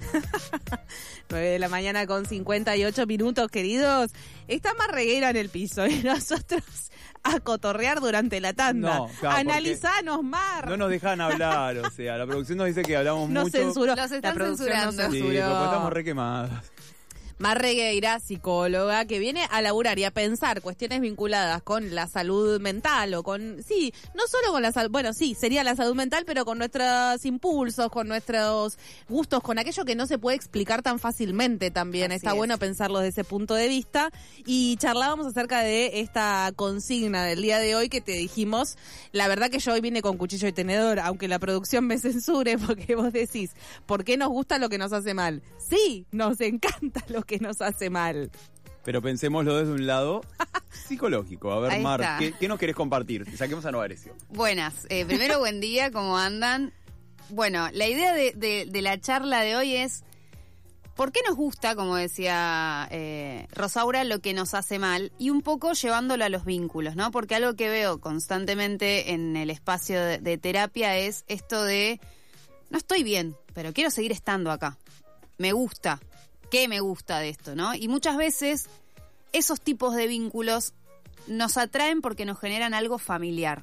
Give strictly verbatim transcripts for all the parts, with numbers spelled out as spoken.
nueve de la mañana con cincuenta y ocho minutos, queridos. Está más reguera en el piso y nosotros a cotorrear durante la tanda. No, claro, Analizanos, Mar. No nos dejan hablar, o sea, la producción nos dice que hablamos Nos mucho. censuró. Los están La producción nos censurando. Sí, censuró. pero pues estamos re quemadas. Mar Regueira, psicóloga, que viene a laburar y a pensar cuestiones vinculadas con la salud mental o con, sí, no solo con la salud, bueno, sí, sería la salud mental, pero con nuestros impulsos, con nuestros gustos, con aquello que no se puede explicar tan fácilmente también. Así Está es. bueno pensarlo desde ese punto de vista. Y charlábamos acerca de esta consigna del día de hoy que te dijimos. La verdad que yo hoy vine con cuchillo y tenedor, aunque la producción me censure, porque vos decís, ¿por qué nos gusta lo que nos hace mal? Sí, nos encanta lo que nos hace mal. Pero pensémoslo desde un lado psicológico. A ver, Ahí Mar, está. ¿qué, ¿qué nos querés compartir? Saquemos a Novarecio. Buenas. Eh, primero, buen día, ¿cómo andan? Bueno, la idea de, de, de la charla de hoy es, ¿por qué nos gusta, como decía eh, Rosaura, lo que nos hace mal? Y un poco llevándolo a los vínculos, ¿no? Porque algo que veo constantemente en el espacio de, de terapia es esto de, no estoy bien, pero quiero seguir estando acá. Me gusta. ¿Qué me gusta de esto, no? Y muchas veces esos tipos de vínculos nos atraen porque nos generan algo familiar.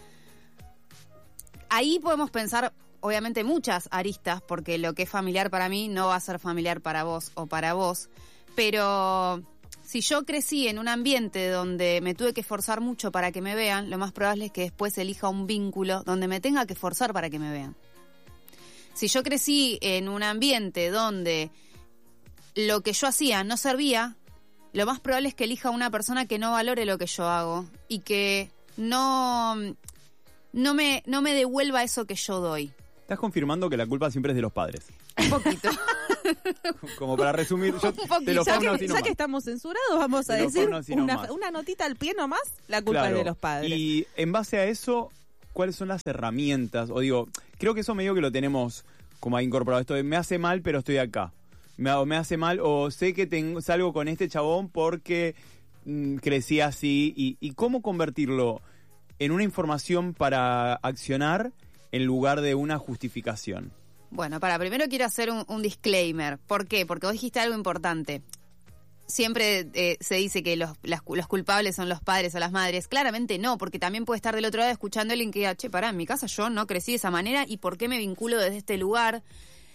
Ahí podemos pensar, obviamente, muchas aristas, porque lo que es familiar para mí no va a ser familiar para vos o para vos, pero si yo crecí en un ambiente donde me tuve que esforzar mucho para que me vean, lo más probable es que después elija un vínculo donde me tenga que esforzar para que me vean. Si yo crecí en un ambiente donde lo que yo hacía no servía, lo más probable es que elija una persona que no valore lo que yo hago y que no, no, me, no me devuelva eso que yo doy. Estás confirmando que la culpa siempre es de los padres. Un poquito. Como para resumir, yo poquito. te lo Ya pongo que, así ya nomás. que estamos censurados, vamos a Te lo decir pongo así una, nomás. una notita al pie nomás, la culpa Claro. es de los padres. Y en base a eso, ¿cuáles son las herramientas? O digo, creo que eso medio que lo tenemos como ha incorporado esto de me hace mal, pero estoy acá. Me, o me hace mal, o sé que tengo, salgo con este chabón porque mm, crecí así. Y, y cómo convertirlo en una información para accionar en lugar de una justificación. Bueno, para, primero quiero hacer un, un disclaimer. ¿Por qué? Porque vos dijiste algo importante. Siempre eh, se dice que los, las, los culpables son los padres o las madres. Claramente no, porque también puede estar del otro lado escuchando a alguien que diga, che, pará, en mi casa yo no crecí de esa manera y ¿por qué me vinculo desde este lugar?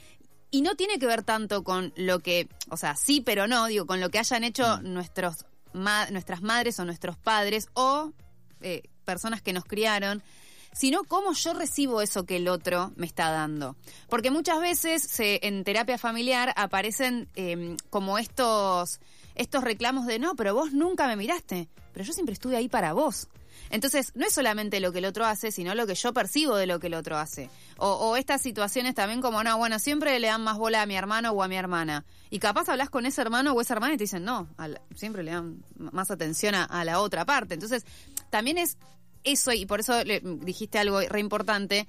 Y no tiene que ver tanto con lo que, o sea, sí, pero no, digo, con lo que hayan hecho mm. nuestros ma- nuestras madres o nuestros padres o eh, personas que nos criaron, sino cómo yo recibo eso que el otro me está dando. Porque muchas veces se, en terapia familiar aparecen eh, como estos, estos reclamos de no, pero vos nunca me miraste, pero yo siempre estuve ahí para vos. Entonces, no es solamente lo que el otro hace, sino lo que yo percibo de lo que el otro hace. O, o estas situaciones también como, no, bueno, siempre le dan más bola a mi hermano o a mi hermana. Y capaz hablas con ese hermano o esa hermana y te dicen, no, a la, siempre le dan más atención a, a la otra parte. Entonces, también es eso, y por eso le dijiste algo re importante,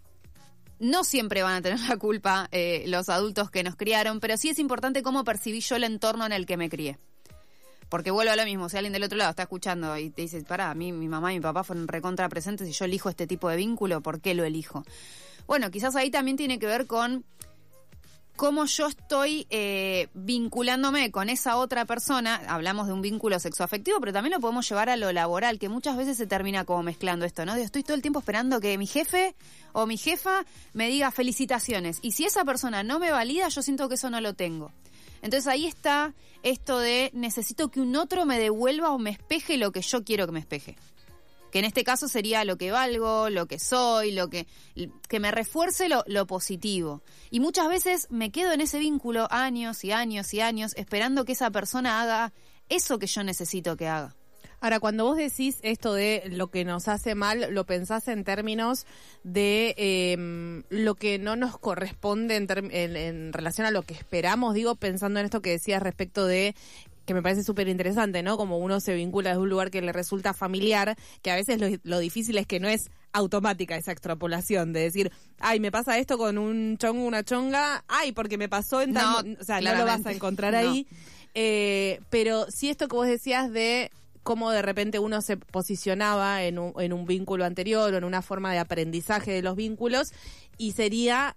no siempre van a tener la culpa eh, los adultos que nos criaron, pero sí es importante cómo percibí yo el entorno en el que me crié. Porque vuelvo a lo mismo, si alguien del otro lado está escuchando y te dice, pará, a mí mi mamá y mi papá fueron recontra presentes y yo elijo este tipo de vínculo, ¿por qué lo elijo? Bueno, quizás ahí también tiene que ver con cómo yo estoy eh, vinculándome con esa otra persona. Hablamos de un vínculo sexoafectivo, pero también lo podemos llevar a lo laboral, que muchas veces se termina como mezclando esto, ¿no? Yo estoy todo el tiempo esperando que mi jefe o mi jefa me diga felicitaciones. Y si esa persona no me valida, yo siento que eso no lo tengo. Entonces ahí está esto de necesito que un otro me devuelva o me espeje lo que yo quiero que me espeje. Que en este caso sería lo que valgo, lo que soy, lo que, que me refuerce lo, lo positivo. Y muchas veces me quedo en ese vínculo años y años y años esperando que esa persona haga eso que yo necesito que haga. Ahora, cuando vos decís esto de lo que nos hace mal, lo pensás en términos de eh, lo que no nos corresponde en, term- en, en relación a lo que esperamos, digo, pensando en esto que decías respecto de, que me parece súper interesante, ¿no? Como uno se vincula desde un lugar que le resulta familiar, que a veces lo, lo difícil es que no es automática esa extrapolación de decir, ay, me pasa esto con un chongo, una chonga, ay, porque me pasó en tal... No, o sea, no lo vas a encontrar ahí. No. Eh, pero sí esto que vos decías de cómo de repente uno se posicionaba en un, en un vínculo anterior o en una forma de aprendizaje de los vínculos, y sería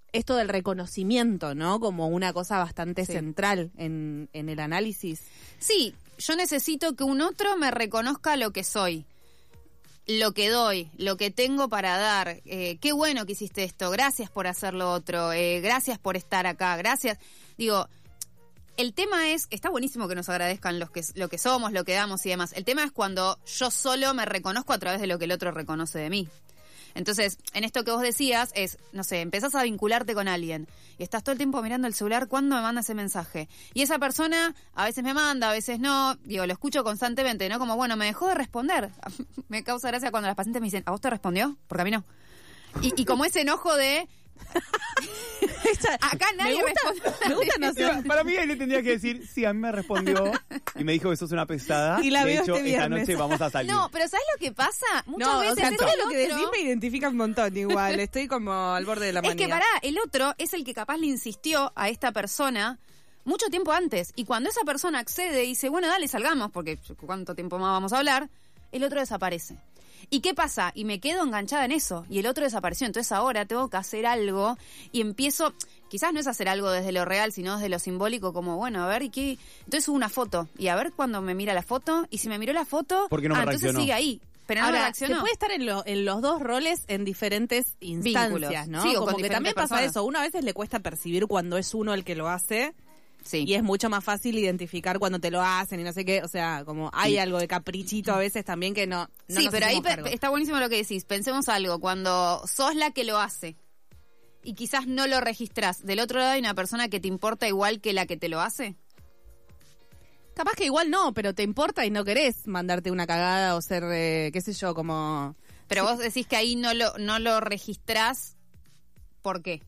esto del reconocimiento, ¿no? Como una cosa bastante Sí. central en, en el análisis. Sí, yo necesito que un otro me reconozca lo que soy, lo que doy, lo que tengo para dar. Eh, qué bueno que hiciste esto, gracias por hacer lo otro, eh, gracias por estar acá, gracias. Digo, el tema es, está buenísimo que nos agradezcan los que, lo que somos, lo que damos y demás. El tema es cuando yo solo me reconozco a través de lo que el otro reconoce de mí. Entonces, en esto que vos decías es, no sé, empezás a vincularte con alguien y estás todo el tiempo mirando el celular, ¿cuándo me manda ese mensaje? Y esa persona a veces me manda, a veces no, digo, lo escucho constantemente, ¿no? Como, bueno, me dejó de responder. Me causa gracia cuando las pacientes me dicen, ¿a vos te respondió? Porque a mí no. Y, y como ese enojo de... Acá nadie me gusta, responde. me gusta no sé. Para, para mí ahí le tendría que decir, sí, a mí me respondió y me dijo que sos una pesada. Y la de veo hecho, este esta viernes. noche vamos a salir. No, pero ¿sabes lo que pasa? Muchas No, veces o sea, es todo el lo que otro- decís me identifica un montón igual. Estoy como al borde de la Es manía. que pará, el otro es el que capaz le insistió a esta persona mucho tiempo antes. Y cuando esa persona accede y dice, bueno, dale, salgamos, porque ¿cuánto tiempo más vamos a hablar? El otro desaparece. ¿Y qué pasa? Y me quedo enganchada en eso. Y el otro desapareció. Entonces ahora tengo que hacer algo y empiezo... Quizás no es hacer algo desde lo real, sino desde lo simbólico, como, bueno, a ver, ¿y qué? Entonces subo una foto. Y a ver cuando me mira la foto. Y si me miró la foto... ¿Por qué no me ah, entonces reaccionó? sigue ahí. Pero no me Ahora, reaccionó. se puede estar en, lo- en los dos roles en diferentes instancias, Vínculos. ¿no? Sí, o Como con que también diferentes pasa personas. eso. Uno a veces le cuesta percibir cuando es uno el que lo hace Sí. y es mucho más fácil identificar cuando te lo hacen y no sé qué. O sea, como hay Sí. algo de caprichito a veces también que no, no Sí, nos pero ahí hacemos pe- cargo. está buenísimo lo que decís. Pensemos algo, cuando sos la que lo hace y quizás no lo registrás, del otro lado hay una persona que te importa igual que la que te lo hace. Capaz que igual no, pero te importa y no querés mandarte una cagada o ser, eh, qué sé yo, como... Pero vos decís que ahí no lo, no lo registrás, ¿por qué?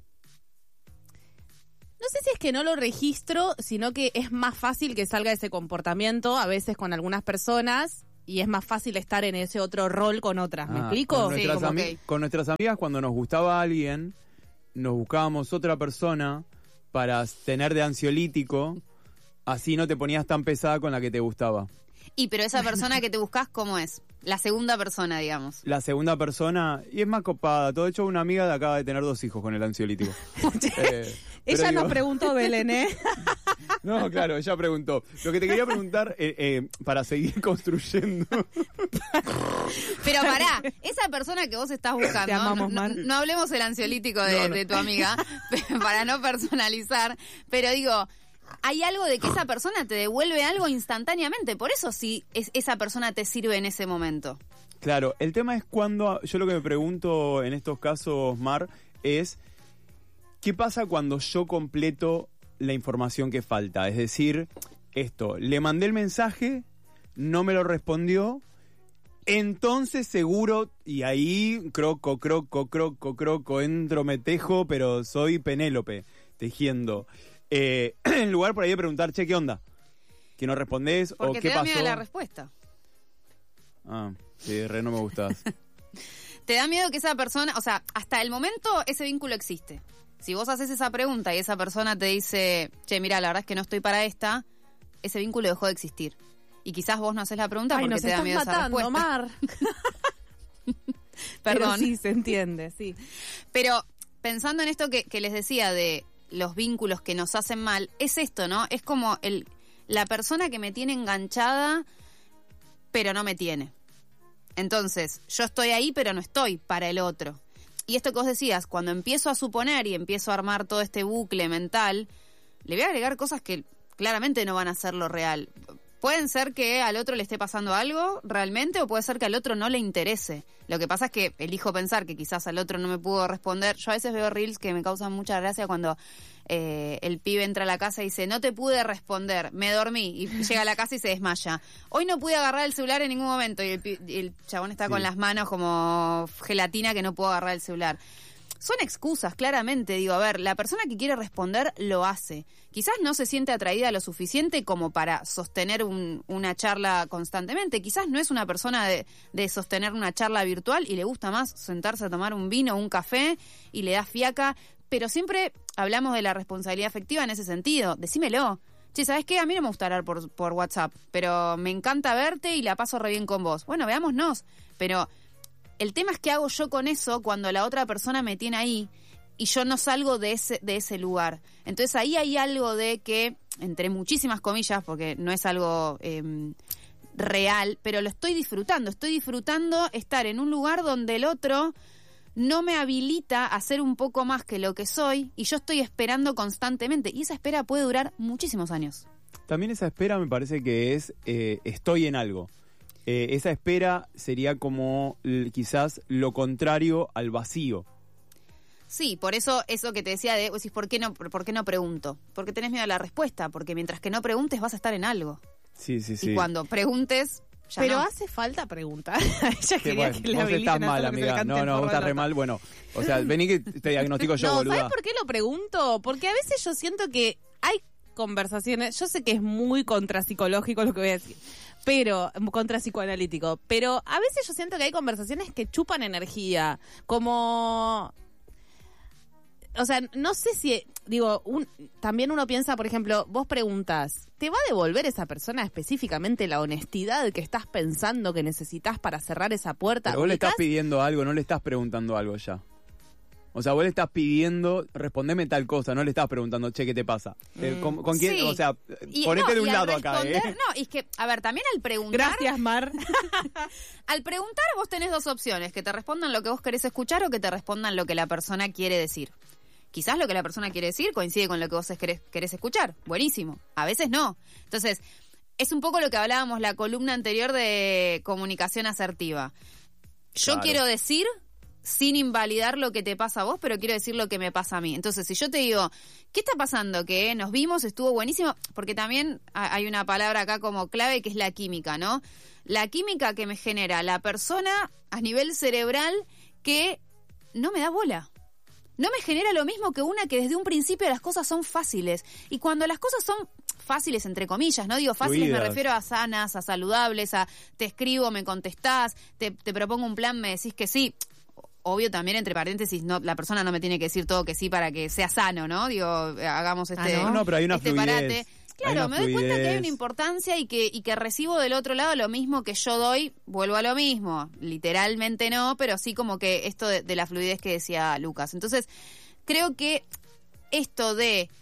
No sé si es que no lo registro, sino que es más fácil que salga ese comportamiento, a veces con algunas personas, y es más fácil estar en ese otro rol con otras. ¿Me Ah, explico? Con nuestras, Sí, como ami- ok. con nuestras amigas, cuando nos gustaba alguien, nos buscábamos otra persona para tener de ansiolítico, así no te ponías tan pesada con la que te gustaba. Y pero esa persona que te buscás, ¿cómo es? La segunda persona, digamos. La segunda persona, y es más copada. Todo hecho, una amiga acaba de tener dos hijos con el ansiolítico. Eh, pero Ella digo- nos preguntó, Belén, ¿eh? No, claro, ella preguntó. Lo que te quería preguntar, eh, eh, para seguir construyendo. Pero pará, esa persona que vos estás buscando, Te amamos, no, Mar. no hablemos del ansiolítico de, No, no. de tu amiga, para no personalizar, pero digo, hay algo de que esa persona te devuelve algo instantáneamente, por eso sí es, esa persona te sirve en ese momento. Claro, el tema es cuando, yo lo que me pregunto en estos casos, Mar, es ¿qué pasa cuando yo completo la información que falta? Es decir, esto, le mandé el mensaje, no me lo respondió, entonces seguro, y ahí croco, croco, croco, croco, entro, me tejo, pero soy Penélope, tejiendo. Eh, en lugar por ahí de preguntar, che, ¿qué onda? ¿Que no respondés? Porque ¿O te qué da pasó? miedo la respuesta. Ah, sí, re no me gustás. Te da miedo que esa persona, o sea, hasta el momento ese vínculo existe. Si vos haces esa pregunta y esa persona te dice, che, mira, la verdad es que no estoy para esta, ese vínculo dejó de existir. Y quizás vos no haces la pregunta Ay, porque nos te da estás miedo esa matando, respuesta. Mar. Perdón. Pero sí, se entiende, sí. Pero pensando en esto que, que les decía de los vínculos que nos hacen mal, es esto, ¿no? Es como el la persona que me tiene enganchada, pero no me tiene. Entonces, yo estoy ahí, pero no estoy para el otro. Y esto que vos decías, cuando empiezo a suponer y empiezo a armar todo este bucle mental, le voy a agregar cosas que claramente no van a ser lo real. Pueden ser que al otro le esté pasando algo realmente o puede ser que al otro no le interese. Lo que pasa es que elijo pensar que quizás al otro no me pudo responder. Yo a veces veo reels que me causan mucha gracia cuando eh, el pibe entra a la casa y dice, no te pude responder, me dormí, y llega a la casa y se desmaya. Hoy no pude agarrar el celular en ningún momento y el, pi- y el chabón está Sí. con las manos como gelatina que no puedo agarrar el celular. Son excusas, claramente. Digo, a ver, la persona que quiere responder lo hace. Quizás no se siente atraída lo suficiente como para sostener un- una charla constantemente. Quizás no es una persona de, de sostener una charla virtual y le gusta más sentarse a tomar un vino o un café y le da fiaca. Pero siempre hablamos de la responsabilidad afectiva en ese sentido. Decímelo. Che, ¿sabes qué? A mí no me gusta hablar por, por WhatsApp, pero me encanta verte y la paso re bien con vos. Bueno, veámonos. Pero el tema es qué hago yo con eso cuando la otra persona me tiene ahí y yo no salgo de ese, de ese lugar. Entonces ahí hay algo de que, entre muchísimas comillas, porque no es algo eh, real, pero lo estoy disfrutando. Estoy disfrutando estar en un lugar donde el otro no me habilita a ser un poco más que lo que soy y yo estoy esperando constantemente. Y esa espera puede durar muchísimos años. También esa espera me parece que es eh, estoy en algo. Eh, esa espera sería como l- quizás lo contrario al vacío. Sí, por eso eso que te decía de, decís, ¿por qué no, por qué no pregunto? Porque tenés miedo a la respuesta, porque mientras que no preguntes vas a estar en algo. Sí, sí, sí. Y cuando preguntes, ya Pero no. hace falta preguntar. Ella Que quería bueno, que le vos habiliten estás a hacer mal, lo que se le amiga. cante No, el no, forro vos del estás re orto. mal. Bueno, o sea, vení que te diagnostico yo, No, boluda. ¿sabes por qué lo pregunto? Porque a veces yo siento que hay conversaciones, yo sé que es muy contrapsicológico lo que voy a decir, pero contrapsicoanalítico, pero a veces yo siento que hay conversaciones que chupan energía, como... O sea, no sé si, digo, un, también uno piensa, por ejemplo, vos preguntas, ¿te va a devolver esa persona específicamente la honestidad que estás pensando que necesitas para cerrar esa puerta? Pero vos le estás ¿Ubicás? pidiendo algo, no le estás preguntando algo ya. O sea, vos le estás pidiendo, respondeme tal cosa, no le estás preguntando, che, ¿qué te pasa? Eh, ¿con, con quién? Sí. O sea, Y- ponete no, de un y al lado acá, responder- ¿eh? No, y es que, a ver, también al preguntar... Gracias, Mar. Al preguntar vos tenés dos opciones, que te respondan lo que vos querés escuchar o que te respondan lo que la persona quiere decir. Quizás lo que la persona quiere decir coincide con lo que vos querés, querés escuchar. Buenísimo. A veces no. Entonces, es un poco lo que hablábamos la columna anterior de comunicación asertiva. Yo Claro. quiero decir, sin invalidar lo que te pasa a vos, pero quiero decir lo que me pasa a mí. Entonces, si yo te digo, ¿qué está pasando? Que nos vimos, estuvo buenísimo, porque también hay una palabra acá como clave que es la química, ¿no? La química que me genera la persona a nivel cerebral que no me da bola. No me genera lo mismo que una que desde un principio las cosas son fáciles. Y cuando las cosas son fáciles, entre comillas, no digo fáciles, Fluidas. me refiero a sanas, a saludables, a te escribo, me contestás, te, te propongo un plan, me decís que sí. Obvio también, entre paréntesis, no, la persona no me tiene que decir todo que sí para que sea sano, ¿no? Digo, hagamos este, Ah, No, no, pero hay una este fluidez. parate. Hay Claro, una me doy cuenta que hay fluidez. una importancia y que, y que recibo del otro lado lo mismo que yo doy, vuelvo a lo mismo. Literalmente no, pero sí como que esto de, de la fluidez que decía Lucas. Entonces, creo que esto de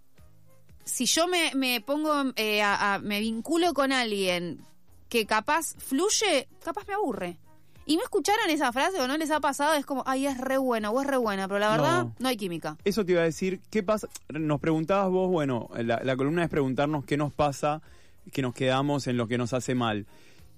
si yo me, me pongo, eh, a, a- me vinculo con alguien que capaz fluye, capaz me aburre. Y no escucharon esa frase o no les ha pasado, es como, ay, es re bueno o es re buena, pero la verdad No. no hay química. Eso te iba a decir, ¿qué pasa? Nos preguntabas vos, bueno, la, la columna es preguntarnos qué nos pasa, que nos quedamos en lo que nos hace mal.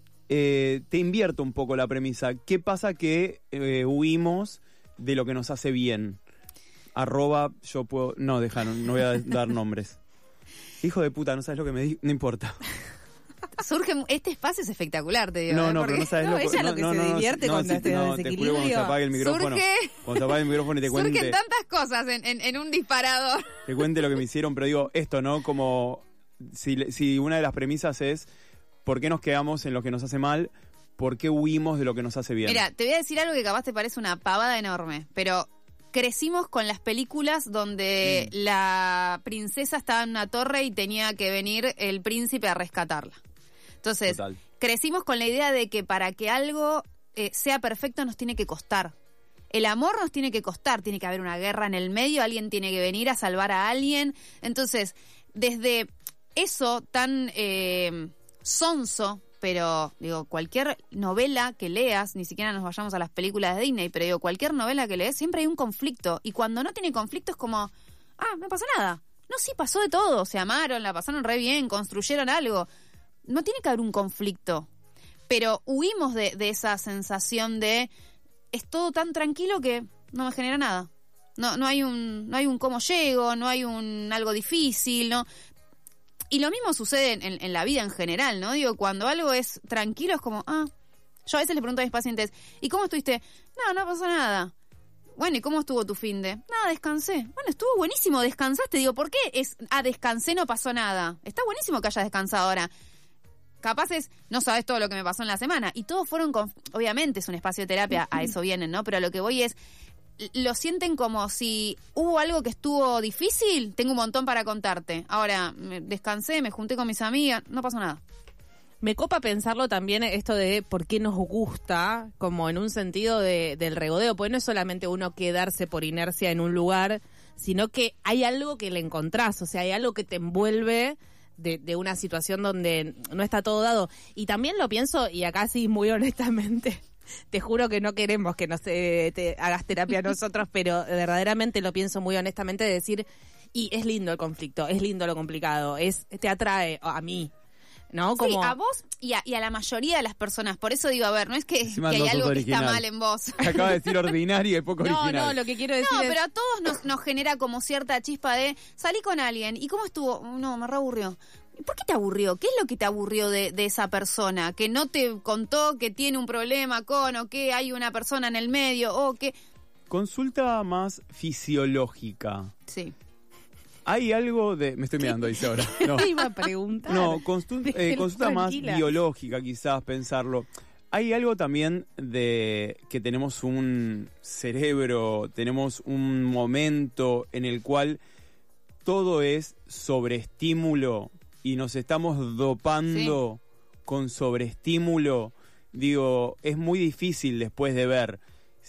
Eh, te invierto un poco la premisa. ¿Qué pasa que eh, huimos de lo que nos hace bien? Arroba, yo puedo... No, deja, no, no voy a dar nombres. Hijo de puta, no sabes lo que me di... No importa. Surge, este espacio es espectacular, te digo. No, ¿eh? no, Porque pero no sabes no, lo ella no, lo que no, se no, no, divierte no, cuando sí, está en no, te juro, cuando se desequilibrio. apague el micrófono. Surge- Cuando se apague el micrófono y te surgen cuente... tantas cosas en, en, en un disparador. Te cuente lo que me hicieron, pero digo, esto, ¿no? Como si, le- si una de las premisas es ¿por qué nos quedamos en lo que nos hace mal? ¿Por qué huimos de lo que nos hace bien? Mira, te voy a decir algo que capaz te parece una pavada enorme, pero crecimos con las películas donde Mm. la princesa estaba en una torre y tenía que venir el príncipe a rescatarla. Entonces, Total. crecimos con la idea de que para que algo eh, sea perfecto nos tiene que costar. El amor nos tiene que costar, tiene que haber una guerra en el medio, alguien tiene que venir a salvar a alguien. Entonces, desde eso tan eh, sonso, pero digo, cualquier novela que leas, ni siquiera nos vayamos a las películas de Disney, pero digo, cualquier novela que lees, siempre hay un conflicto. Y cuando no tiene conflicto es como, ah, no pasó nada. No, sí, pasó de todo. Se amaron, la pasaron re bien, construyeron algo. No tiene que haber un conflicto. Pero huimos de, de esa sensación de es todo tan tranquilo que no me genera nada. No, no hay un, no hay un cómo llego, no hay un algo difícil, ¿no? Y lo mismo sucede en, en, en la vida en general, ¿no? Digo, cuando algo es tranquilo es como, ah, yo a veces le pregunto a mis pacientes, ¿y cómo estuviste? No, no pasó nada. Bueno, ¿y cómo estuvo tu finde? Nada, descansé. Bueno, estuvo buenísimo, descansaste. Digo, ¿por qué es, ah, descansé, no pasó nada? Está buenísimo que hayas descansado ahora. Capaz es, no sabes todo lo que me pasó en la semana. Y todos fueron, con, obviamente es un espacio de terapia, a eso vienen, ¿no? Pero a lo que voy es, lo sienten como si hubo algo que estuvo difícil, tengo un montón para contarte. Ahora, me descansé, me junté con mis amigas, no pasó nada. Me copa pensarlo también esto de por qué nos gusta, como en un sentido de, del regodeo, porque no es solamente uno quedarse por inercia en un lugar, sino que hay algo que le encontrás, o sea, hay algo que te envuelve de, de una situación donde no está todo dado. Y también lo pienso, y acá sí muy honestamente, te juro que no queremos que nos eh, te hagas terapia a nosotros, pero verdaderamente lo pienso muy honestamente de decir, y es lindo el conflicto, es lindo lo complicado, es te atrae a mí. ¿No? Como... Sí, a vos y a, y a la mayoría de las personas. Por eso digo, a ver, no es que, que hay algo que está mal en vos. Acaba de decir ordinaria y poco no, original. No, lo que quiero decir No, es... pero a todos nos, nos genera como cierta chispa de salí con alguien. ¿Y cómo estuvo? No, me re aburrió. ¿Por qué te aburrió? ¿Qué es lo que te aburrió de, de esa persona? ¿Que no te contó que tiene un problema con o que hay una persona en el medio o que...? Consulta más fisiológica. Sí. Hay algo de... Me estoy mirando, dice ahora. No, te iba a preguntar. no constu- eh, consulta más biológica, quizás, pensarlo. Hay algo también de que tenemos un cerebro, tenemos un momento en el cual todo es sobreestímulo y nos estamos dopando sí. con sobreestímulo. Digo, es muy difícil después de ver...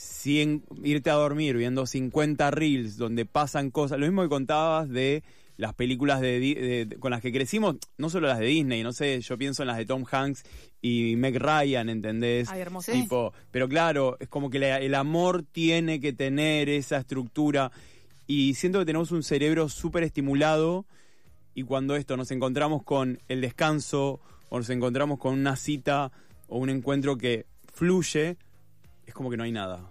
Sin irte a dormir viendo cincuenta reels donde pasan cosas, lo mismo que contabas de las películas de, de, de con las que crecimos, no solo las de Disney, no sé, yo pienso en las de Tom Hanks y Meg Ryan, ¿entendés? Ay, hermoso. Tipo, pero claro, es como que la, el amor tiene que tener esa estructura y siento que tenemos un cerebro súper estimulado y cuando esto nos encontramos con el descanso o nos encontramos con una cita o un encuentro que fluye, es como que no hay nada.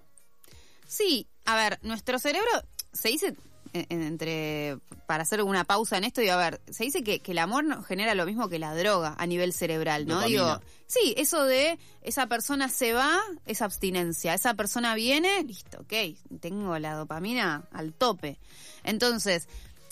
Sí, a ver, nuestro cerebro se dice, en, entre para hacer una pausa en esto, digo, a ver, se dice que, que el amor no genera lo mismo que la droga a nivel cerebral, ¿no? Dopamina. Digo, sí, eso de esa persona se va, es abstinencia, esa persona viene, listo, ok, tengo la dopamina al tope. Entonces,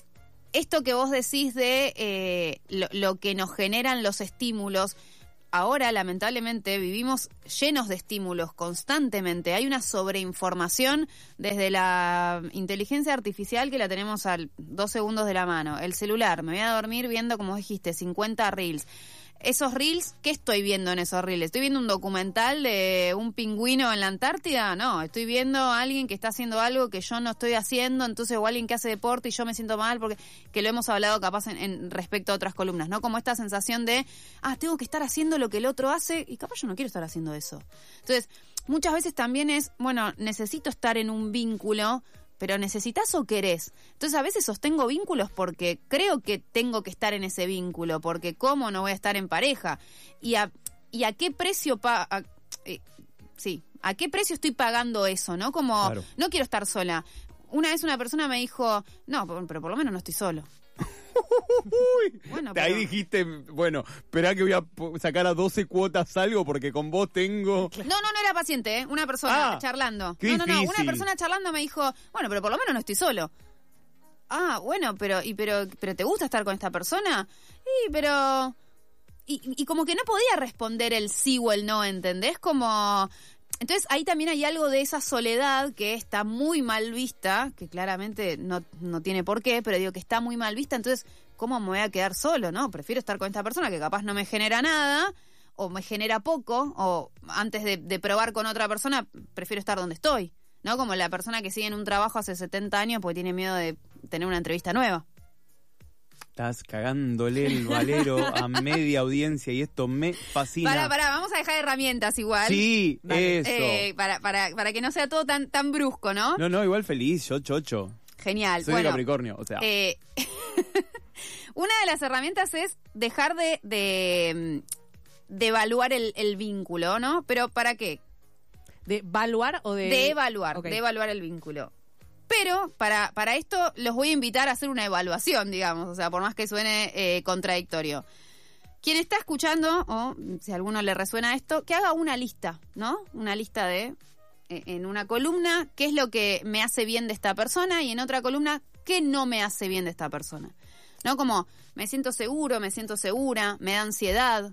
esto que vos decís de eh, lo, lo que nos generan los estímulos, ahora, lamentablemente, vivimos llenos de estímulos constantemente. Hay una sobreinformación desde la inteligencia artificial que la tenemos a dos segundos de la mano. El celular, me voy a dormir viendo, como dijiste, cincuenta reels. Esos reels, ¿qué estoy viendo en esos reels? ¿Estoy viendo un documental de un pingüino en la Antártida? No, estoy viendo a alguien que está haciendo algo que yo no estoy haciendo, entonces, o alguien que hace deporte y yo me siento mal, porque que lo hemos hablado capaz en, en respecto a otras columnas, ¿no? Como esta sensación de, ah, tengo que estar haciendo lo que el otro hace y capaz yo no quiero estar haciendo eso. Entonces, muchas veces también es, bueno, necesito estar en un vínculo, pero ¿necesitas o querés? Entonces a veces sostengo vínculos porque creo que tengo que estar en ese vínculo, porque ¿cómo no voy a estar en pareja? ¿Y a, y a qué precio pa a, eh, sí, a qué precio estoy pagando eso, ¿no? Como, claro. No quiero estar sola. Una vez una persona me dijo, no, pero, pero por lo menos no estoy solo. Bueno, pero... Ahí dijiste, bueno, esperá que voy a sacar a doce cuotas algo porque con vos tengo... No, no, no era paciente, ¿eh? Una persona ah, charlando. Qué no, no, no, una persona charlando me dijo, bueno, pero por lo menos no estoy solo. Ah, bueno, pero y pero pero ¿te gusta estar con esta persona? Y pero... Y, y como que no podía responder el sí o el no, ¿entendés? Como... Entonces ahí también hay algo de esa soledad que está muy mal vista, que claramente no, no tiene por qué, pero digo que está muy mal vista, entonces, ¿cómo me voy a quedar solo, no? Prefiero estar con esta persona que capaz no me genera nada, o me genera poco, o antes de, de probar con otra persona, prefiero estar donde estoy, ¿no? Como la persona que sigue en un trabajo hace setenta años porque tiene miedo de tener una entrevista nueva. Estás cagándole el valero a media audiencia y esto me fascina. Pará, pará, vamos a dejar herramientas igual. Sí, vale. Eso. Eh, para, para, para que no sea todo tan, tan brusco, ¿no? No, no, igual feliz, yo chocho. Genial. Soy bueno, de Capricornio, o sea. Eh, una de las herramientas es dejar de, de, de evaluar el, el vínculo, ¿no? Pero ¿para qué? ¿De evaluar o de...? De evaluar, okay. de evaluar el vínculo. Pero para, para esto los voy a invitar a hacer una evaluación, digamos, o sea, por más que suene eh, contradictorio. Quien está escuchando, o si a alguno le resuena esto, que haga una lista, ¿no? Una lista de, eh, en una columna, qué es lo que me hace bien de esta persona, y en otra columna, qué no me hace bien de esta persona. ¿No? Como, me siento seguro, me siento segura, me da ansiedad.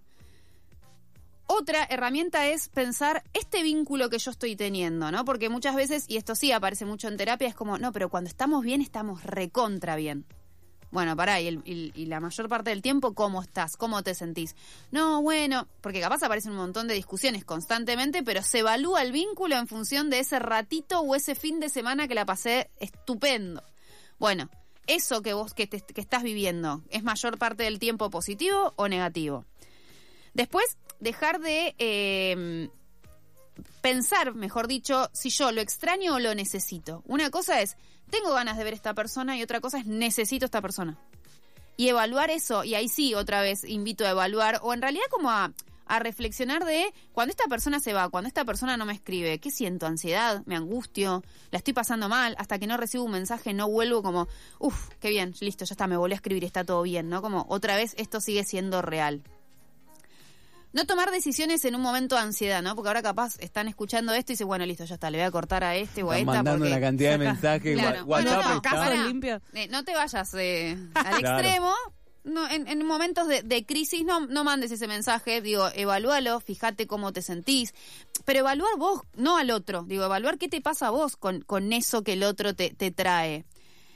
Otra herramienta es pensar este vínculo que yo estoy teniendo, ¿no? Porque muchas veces, y esto sí aparece mucho en terapia, es como, no, pero cuando estamos bien, estamos recontra bien. Bueno, pará, y, el, y, y la mayor parte del tiempo, ¿cómo estás? ¿Cómo te sentís? No, bueno, porque capaz aparecen un montón de discusiones constantemente, pero se evalúa el vínculo en función de ese ratito o ese fin de semana que la pasé estupendo. Bueno, eso que vos que, te, que estás viviendo, ¿es mayor parte del tiempo positivo o negativo? Después, dejar de eh, pensar, mejor dicho, si yo lo extraño o lo necesito. Una cosa es, tengo ganas de ver a esta persona, y otra cosa es, necesito a esta persona. Y evaluar eso, y ahí sí, otra vez, invito a evaluar, o en realidad como a, a reflexionar de, cuando esta persona se va, cuando esta persona no me escribe, ¿qué siento? ¿Ansiedad? ¿Me angustio? ¿La estoy pasando mal? Hasta que no recibo un mensaje, no vuelvo como, uff, qué bien, listo, ya está, me volví a escribir, está todo bien, ¿no? Como, otra vez, esto sigue siendo real. No tomar decisiones en un momento de ansiedad, ¿no? Porque ahora capaz están escuchando esto y dicen, bueno, listo, ya está, le voy a cortar a este o a Están esta. mandando porque una cantidad de saca- mensajes. Claro. WhatsApp Bueno, no, está- pará. limpio. Eh, no te vayas eh, al Claro. extremo. No, en, en momentos de, de crisis no, no mandes ese mensaje. Digo, evalúalo, fíjate cómo te sentís. Pero evaluar vos, no al otro. Digo, evaluar qué te pasa a vos con, con eso que el otro te, te trae.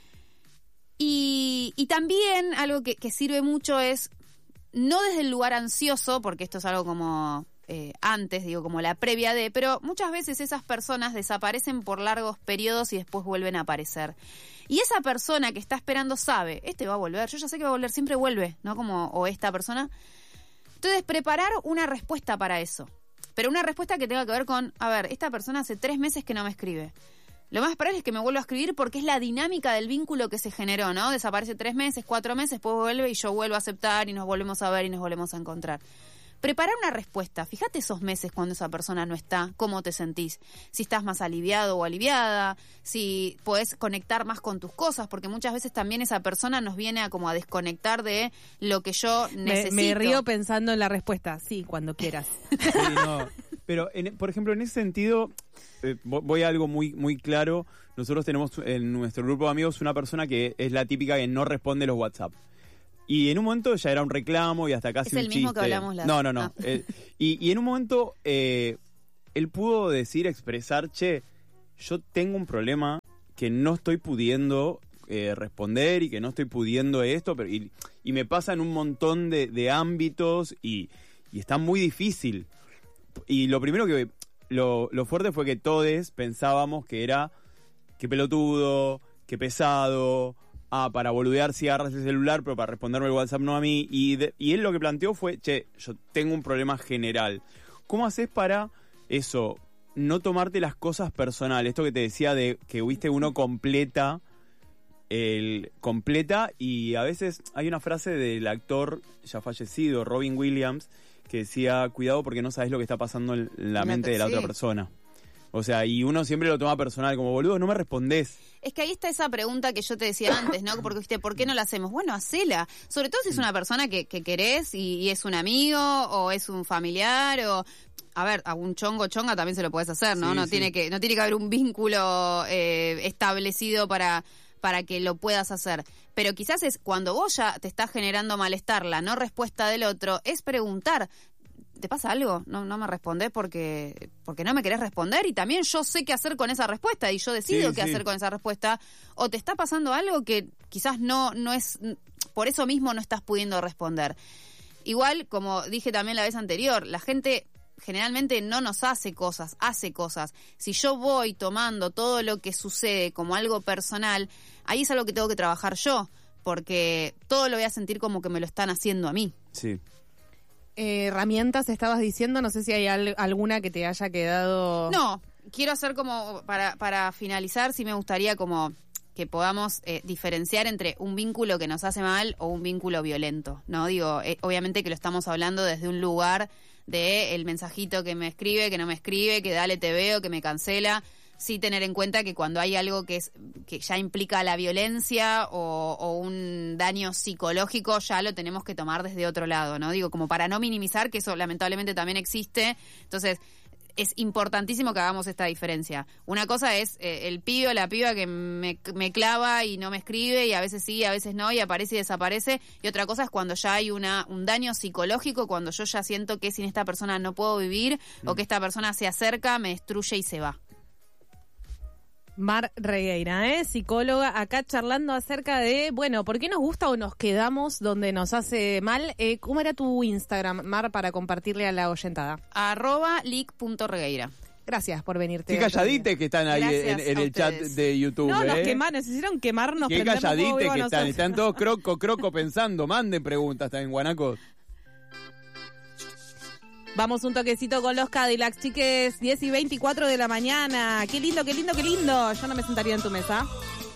Y, y también algo que, que sirve mucho es, no desde el lugar ansioso, porque esto es algo como eh, antes, digo, como la previa de, pero muchas veces esas personas desaparecen por largos periodos y después vuelven a aparecer. Y esa persona que está esperando sabe, este va a volver, yo ya sé que va a volver, siempre vuelve, ¿no? Como, o esta persona. Entonces, preparar una respuesta para eso. Pero una respuesta que tenga que ver con, a ver, esta persona hace tres meses que no me escribe. Lo más probable es que me vuelva a escribir porque es la dinámica del vínculo que se generó, ¿no? Desaparece tres meses, cuatro meses, después vuelve y yo vuelvo a aceptar y nos volvemos a ver y nos volvemos a encontrar. Preparar una respuesta. Fíjate esos meses cuando esa persona no está, cómo te sentís. Si estás más aliviado o aliviada, si podés conectar más con tus cosas, porque muchas veces también esa persona nos viene a como a desconectar de lo que yo Me, necesito. me río pensando en la respuesta. Sí, cuando quieras. Sí, no. Pero, en- por ejemplo, en ese sentido, eh, vo- voy a algo muy, muy claro. Nosotros tenemos en nuestro grupo de amigos una persona que es la típica que no responde los WhatsApp. Y en un momento ya era un reclamo y hasta casi Es un el chiste. mismo que hablamos la- No, no, no. Ah. Eh, y, y en un momento eh, él pudo decir, expresar, che, yo tengo un problema que no estoy pudiendo eh, responder y que no estoy pudiendo esto, pero y, y me pasa en un montón de, de ámbitos y, y está muy difícil. Y lo primero que, lo, lo fuerte fue que todos pensábamos que era, qué pelotudo, qué pesado, ah, para boludear si agarras el celular, pero para responderme el WhatsApp no a mí. Y, de- y él lo que planteó fue, che, yo tengo un problema general. ¿Cómo haces para eso, no tomarte las cosas personales? Esto que te decía de que, viste, uno completa, el, completa y a veces hay una frase del actor ya fallecido, Robin Williams, que decía, cuidado porque no sabes lo que está pasando en la La mente de la sí. otra persona. O sea, y uno siempre lo toma personal, como, boludo, no me respondés. Es que ahí está esa pregunta que yo te decía antes, ¿no? Porque, ¿viste? ¿Por qué no la hacemos? Bueno, hacela. Sobre todo si es una persona que, que querés y, y es un amigo o es un familiar o... A ver, a un chongo chonga también se lo puedes hacer, ¿no? Sí, no, sí. tiene que, no tiene que haber un vínculo eh, establecido para, para que lo puedas hacer. Pero quizás es cuando vos ya te estás generando malestar, la no respuesta del otro, es preguntar... ¿Te pasa algo? No, no me respondés porque, porque no me querés responder y también yo sé qué hacer con esa respuesta y yo decido Sí, qué sí. hacer con esa respuesta. O te está pasando algo que quizás no, no es, por eso mismo no estás pudiendo responder. Igual, como dije también la vez anterior, la gente generalmente no nos hace cosas, hace cosas. Si yo voy tomando todo lo que sucede como algo personal, ahí es algo que tengo que trabajar yo, porque todo lo voy a sentir como que me lo están haciendo a mí. Sí. Eh, herramientas estabas diciendo, no sé si hay al- alguna que te haya quedado... No, quiero hacer como, para, para finalizar, sí me gustaría como que podamos eh, diferenciar entre un vínculo que nos hace mal o un vínculo violento, ¿no? Digo, eh, obviamente que lo estamos hablando desde un lugar de el mensajito que me escribe, que no me escribe, que dale te veo, que me cancela, sí tener en cuenta que cuando hay algo que es que ya implica la violencia o, o un daño psicológico, ya lo tenemos que tomar desde otro lado, ¿no? Digo, como para no minimizar que eso lamentablemente también existe. Entonces, es importantísimo que hagamos esta diferencia. Una cosa es eh, el pibe o la piba que me, me clava y no me escribe y a veces sí, a veces no y aparece y desaparece. Y otra cosa es cuando ya hay una un daño psicológico, cuando yo ya siento que sin esta persona no puedo vivir mm. o que esta persona se acerca, me destruye y se va. Mar Regueira, ¿eh? Psicóloga, acá charlando acerca de, bueno, ¿por qué nos gusta o nos quedamos donde nos hace mal? Eh, ¿Cómo era tu Instagram, Mar, para compartirle a la oyentada? Arroba lic.regueira. Gracias por venirte. Qué calladites que están ahí en, en el chat de YouTube. No, ¿eh? nos quemaron, nos hicieron quemarnos. Qué calladites que están. Están todos croco, croco pensando. Manden preguntas también, guanacos. Vamos un toquecito con los Cadillacs, chiques. diez y veinticuatro de la mañana. Qué lindo, qué lindo, qué lindo. Yo no me sentaría en tu mesa.